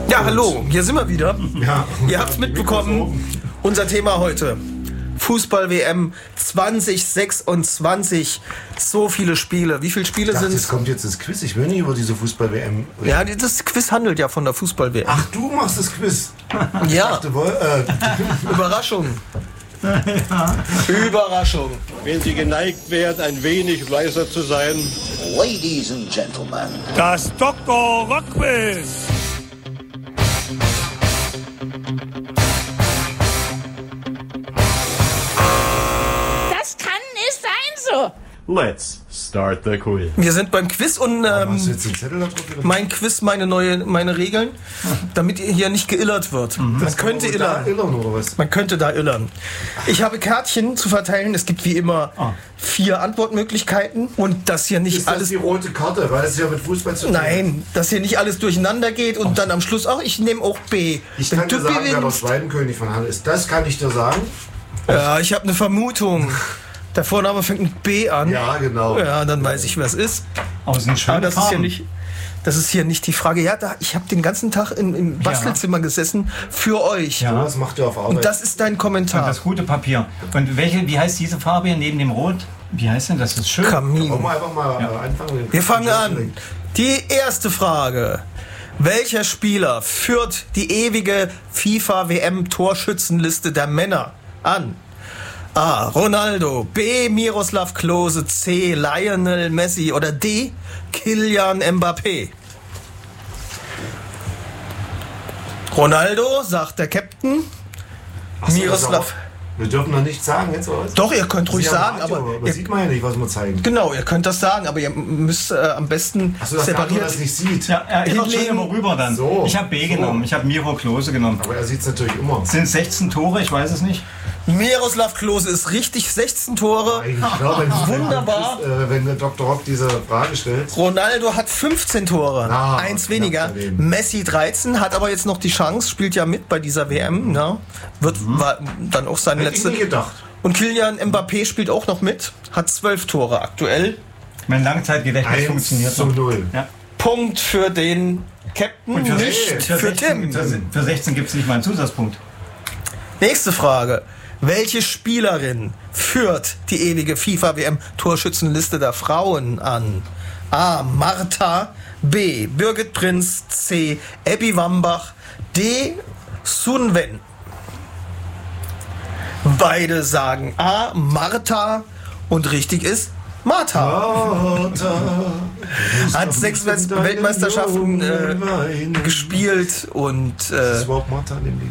Ja, hallo, hier sind wir wieder. Ja. Ihr habt es mitbekommen, unser Thema heute. Fußball-WM 2026. So viele Spiele. Wie viele Spiele sind es? Jetzt kommt jetzt das Quiz. Ich will nicht über diese Fußball-WM reden. Ja, das Quiz handelt ja von der Fußball-WM. Ach, du machst das Quiz. Ja, Dachte, Überraschung. Überraschung. Wenn Sie geneigt wären, ein wenig weiser zu sein. Ladies and gentlemen. Das Dr. Rockquiz. Das kann nicht sein so. Let's start the quiz. Wir sind beim Quiz und hast du jetzt den Zettel da drauf? mein Quiz, meine Regeln, damit ihr hier nicht geillert wird. Man könnte illern. Oder was? Man könnte da illern. Ich habe Kärtchen zu verteilen. Es gibt wie immer 4 Antwortmöglichkeiten und das hier nicht Ist das alles. die rote Karte? Weil das ja mit Fußball zu tun hat. Nein, dass hier nicht alles durcheinander geht und dann am Schluss auch, ich nehme auch B. Ich Wenn kann du dir sagen, wer der gewinnst, Schweibenkönig von Halle ist. Das kann ich dir sagen. ja, ich habe eine Vermutung. Der Vorname fängt mit B an. Ja, genau. Ja, dann weiß ich, wer es ist. Aus den Aber schönen das ist hier Farben. nicht. Das ist hier nicht die Frage. Ja, ich habe den ganzen Tag im Bastelzimmer gesessen für euch. Ja. Das macht ihr auf Arbeit. Und das ist dein Kommentar. Das gute Papier. Und wie heißt diese Farbe hier neben dem Rot? Wie heißt denn das? Das ist schön. Kamin. Wollen wir einfach mal anfangen? Wir fangen an. Die erste Frage. Welcher Spieler führt die ewige FIFA-WM-Torschützenliste der Männer an? A. Ronaldo, B. Miroslav Klose, C. Lionel Messi oder D. Kylian Mbappé? Ronaldo, sagt der Captain. Ach so, Miroslav. Wir dürfen noch nichts sagen jetzt, oder was? Doch, ihr könnt ruhig Das ist ja sagen, Radio, aber das sieht man ja nicht, was wir zeigen. genau, ihr könnt das sagen, aber ihr müsst am besten Achso, dass der andere separiert. das nicht sieht. Ja, er ist schon Hinlegen. immer rüber dann. So. Ich habe B genommen. Ich habe Miro Klose genommen. Aber er sieht es natürlich immer. Sind 16 Tore? Ich weiß es nicht. Miroslav Klose ist richtig, 16 Tore. Ich glaube, Wunderbar. Wenn der Dr. Rock diese Frage stellt. Ronaldo hat 15 Tore, Ah, eins weniger. knapp daneben. Messi 13, hat aber jetzt noch die Chance, spielt ja mit bei dieser WM. Ne? War dann auch seine Hätte ich letzte. nie gedacht. Und Kylian Mbappé spielt auch noch mit, hat 12 Tore aktuell. Mein Langzeitgedächtnis funktioniert noch. 1:0. Ja. Punkt für den Captain, Und nicht für Tim. Für 16 gibt es nicht mal einen Zusatzpunkt. Nächste Frage. Welche Spielerin führt die ewige FIFA-WM-Torschützenliste der Frauen an? A. Martha, B. Birgit Prinz, C. Abby Wambach, D. Sun Wen. Beide sagen A. Martha und richtig ist Martha. Hat 6 Weltmeisterschaften gespielt und Das ist überhaupt Martha in dem Lied.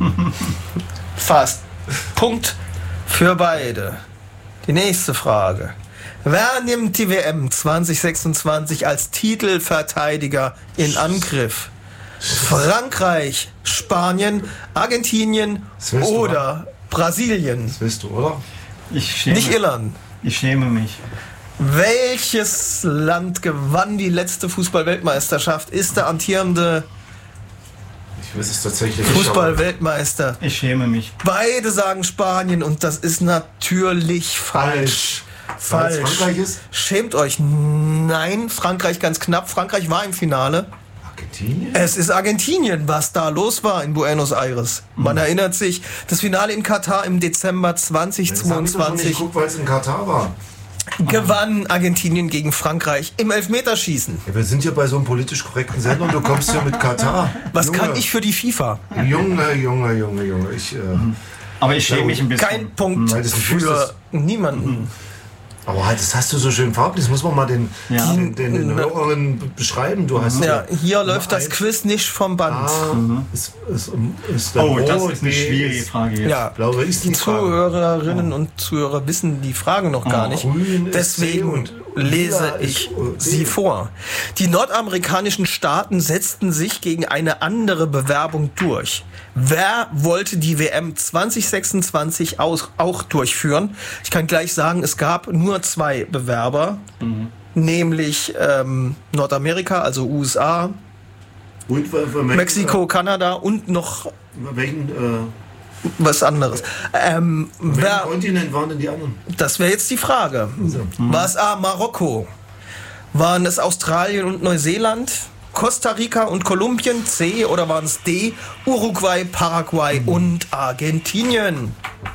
fast. Punkt für beide. Die nächste Frage. Wer nimmt die WM 2026 als Titelverteidiger in Angriff? Frankreich, Spanien, Argentinien Das willst du, oder Brasilien? Das willst du, oder? Ich schäme, Nicht Irland. ich schäme mich. Welches Land gewann die letzte Fußball-Weltmeisterschaft? Ist der amtierende Ich weiß es tatsächlich nicht. Fußball-Weltmeister? Ich schäme mich. Beide sagen Spanien und das ist natürlich falsch. Weil es Frankreich ist? Schämt euch. Nein, Frankreich ganz knapp. Frankreich war im Finale. Argentinien? Es ist Argentinien, was da los war in Buenos Aires. Man erinnert sich, das Finale in Katar im Dezember Das hab ich doch noch nicht 2022 geguckt, weil es in Katar war. gewann Argentinien gegen Frankreich im Elfmeterschießen. Ja, wir sind hier bei so einem politisch korrekten Sender und du kommst hier mit Katar. Was Junge, kann ich für die FIFA? Junge. Ich, Aber ich schäme mich ein bisschen. Kein Punkt Weil das nicht für wusstest. niemanden. aber halt, das hast du so schön farblich. Das muss man mal den Hörerinnen beschreiben. Du hast Ja, hier Nummer läuft das 1. Quiz nicht vom Band. Ist der Oh, das Rot, ist eine B schwierige ist- Frage jetzt. Ja, Blaue ist die die Frage. Zuhörerinnen und Zuhörer wissen die Frage noch gar nicht. Grün ist C Deswegen und lese lila ist ich D. sie vor. Die nordamerikanischen Staaten setzten sich gegen eine andere Bewerbung durch. Wer wollte die WM 2026 auch durchführen? Ich kann gleich sagen, es gab nur 2 Bewerber, nämlich Nordamerika, also USA, Und für Mexiko, Kanada und noch welchen was anderes. welchen Kontinent waren denn die anderen? Das wäre jetzt die Frage. War es A. Marokko? Waren es Australien und Neuseeland? Costa Rica und Kolumbien, C oder waren es D, Uruguay, Paraguay und Argentinien?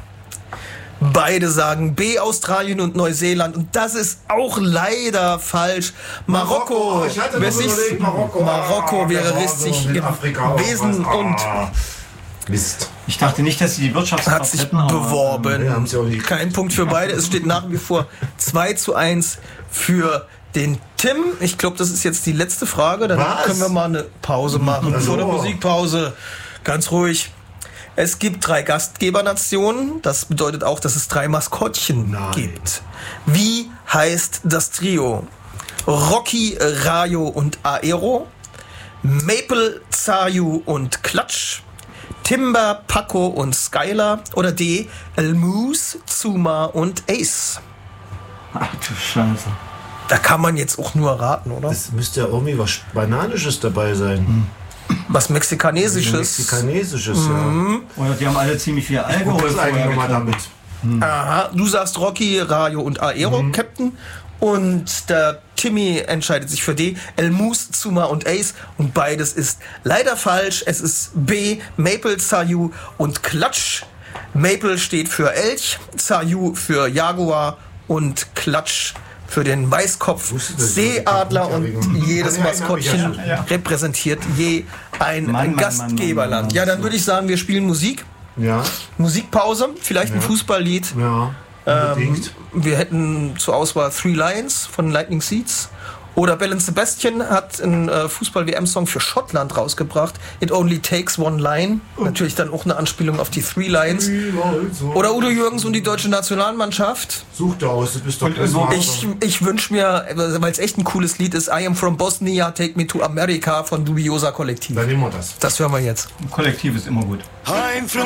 Beide sagen B, Australien und Neuseeland. Und das ist auch leider falsch. Marokko. Ich hatte noch überlegt, Marokko wäre richtig gewesen und Mist. Ich dachte nicht, dass sie die Wirtschaftskraft hat sich hätten, aber, beworben. haben sie auch nicht. Kein Punkt für beide. Es steht nach wie vor 2:1 für den Tim. Ich glaube, das ist jetzt die letzte Frage. Dann können wir mal eine Pause machen. Vor der Musikpause. Ganz ruhig. Es gibt 3 Gastgebernationen. Das bedeutet auch, dass es 3 Maskottchen gibt. Wie heißt das Trio? Rocky, Rayo und Aero? Maple, Zayu und Klatsch? Timber, Paco und Skylar? Oder D, El Moose, Zuma und Ace? Ach du Scheiße. Da kann man jetzt auch nur raten, oder? Es müsste ja irgendwie was Bananisches dabei sein. Was Mexikanesisches. Mexikanesisches, ja. Oder die haben alle ziemlich viel Alkohol Was ist eigentlich nochmal getrunken. damit? Aha, du sagst Rocky, Rayo und Aero, Captain. Und der Timmy entscheidet sich für D, El Moose, Zuma und Ace. Und beides ist leider falsch. Es ist B, Maple, Zayu und Klatsch. Maple steht für Elch, Zayu für Jaguar und Klatsch für den Weißkopf Seeadler. Und jedes Maskottchen repräsentiert je ein Gastgeberland. Ja, dann würde ich sagen, wir spielen Musik. Ja. Musikpause, vielleicht ein Fußballlied. Ja. Unbedingt. Wir hätten zur Auswahl Three Lions von Lightning Seeds. Oder Bell & Sebastian hat einen Fußball-WM-Song für Schottland rausgebracht. It Only Takes One Line. Natürlich dann auch eine Anspielung auf die Three Lions. Oder Udo Jürgens und die deutsche Nationalmannschaft. Such da aus, du bist doch Ich wünsche mir, weil es echt ein cooles Lied ist, I Am From Bosnia, Take Me to America von Dubiosa Kollektiv. Dann nehmen wir das. Das hören wir jetzt. Kollektiv ist immer gut.